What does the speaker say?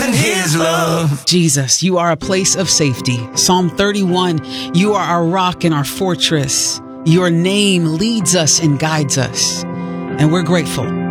in his love. Jesus, you are a place of safety. Psalm 31, you are our rock and our fortress. Your name leads us and guides us. And we're grateful